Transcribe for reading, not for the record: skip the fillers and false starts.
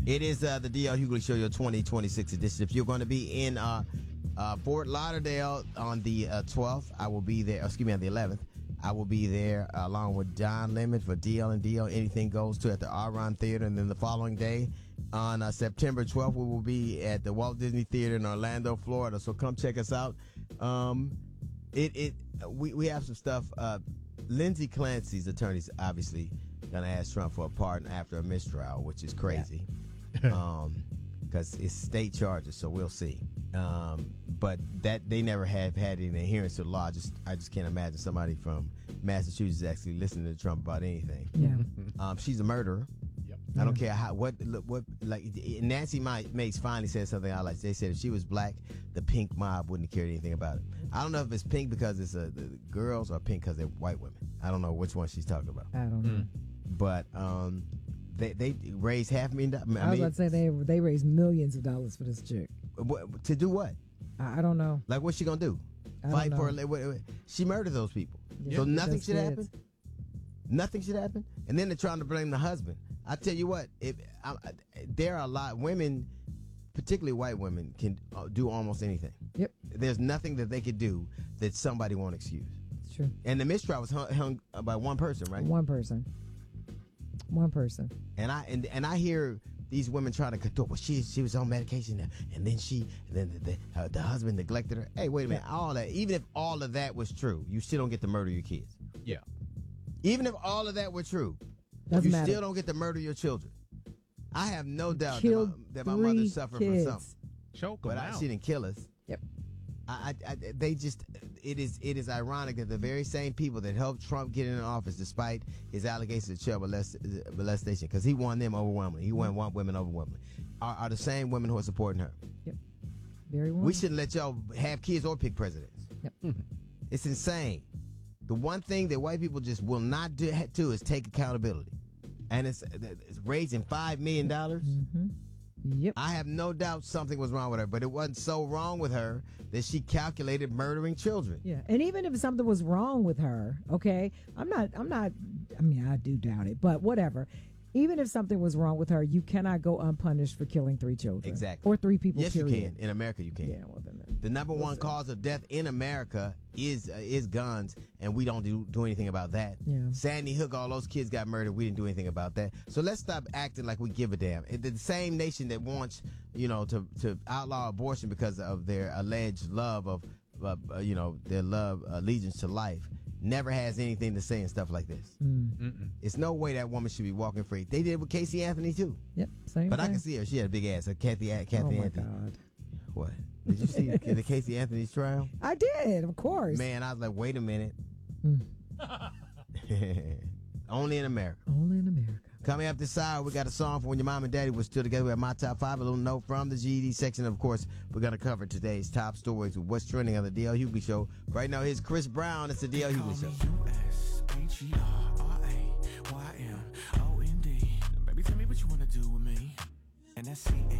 It is the D.L. Hughley Show, your 2026 edition. If you're going to be in Fort Lauderdale on the 12th, I will be there. Excuse me, on the 11th. I will be there along with Don Lemon for DL and DL. Anything Goes to at the Aron Theater. And then the following day, on September 12th, we will be at the Walt Disney Theater in Orlando, Florida. So come check us out. We have some stuff. Lindsey Clancy's attorney's obviously going to ask Trump for a pardon after a mistrial, which is crazy. Because it's state charges, so we'll see. But that they never have had any adherence to the law. I just can't imagine somebody from Massachusetts actually listening to Trump about anything. Yeah. She's a murderer. Yep. I don't care what like Nancy Mace finally said something I like. They said if she was black, the pink mob wouldn't have cared anything about it. I don't know if it's pink because it's the girls or pink because they're white women. I don't know which one she's talking about. I don't know. But they raised $500,000. I was about to say they raised millions of dollars for this chick. To do what? I don't know. Like, what's she gonna do? I don't Fight know. for? She murdered those people. Yeah, So nothing that's should kids. happen. Nothing should happen. And then they're trying to blame the husband. I tell you what, there are a lot women, particularly white women, can do almost anything. Yep. There's nothing that they could do that somebody won't excuse. It's true. And the mistrial was hung by one person, right? One person. And I hear these women trying to control. Well, she was on medication, and then the husband neglected her. Hey, wait a minute. All that, even if all of that was true, you still don't get to murder your kids. Yeah. Even if all of that were true, Doesn't you matter. still don't get to murder your children. I have no doubt Killed that my mother 3 suffered kids. from something, Choke them but out. she didn't kill us. Yep. It is ironic that the very same people that helped Trump get in office, despite his allegations of child molestation, because he won them overwhelmingly, he won women overwhelmingly, are the same women who are supporting her. Yep. Very well. We shouldn't let y'all have kids or pick presidents. Yep. It's insane. The one thing that white people just will not do is take accountability, and it's raising $5 million. Mm-hmm. Yep. I have no doubt something was wrong with her, but it wasn't so wrong with her that she calculated murdering children. Yeah. And even if something was wrong with her, okay, I mean, I do doubt it, but whatever. Even if something was wrong with her, you cannot go unpunished for killing 3 children. Exactly. Or 3 people, Yes, period. you can. In America, you can. Yeah, well, then. The number one cause of death in America is guns, and we don't do anything about that. Yeah. Sandy Hook, all those kids got murdered. We didn't do anything about that. So let's stop acting like we give a damn. The same nation that wants, to outlaw abortion because of their alleged love of, their allegiance to life, never has anything to say and stuff like this. It's no way that woman should be walking free. They did it with Casey Anthony too. Yep, same But thing. I can see her. She had a big ass. Kathy Oh, Anthony. my God. What? Did you see the Casey Anthony's trial? I did, of course. Man, I was like, wait a minute. Only in America. Only in America. Coming up this hour, we got a song for when your mom and daddy were still together. We have my top 5, a little note from the GED section. Of course, we're going to cover today's top stories with what's trending on the DL Hughley Show. Right now, here's Chris Brown. It's the DL Hughley Show. USHERRAYYMOND. Baby, tell me what you want to do with me. And that's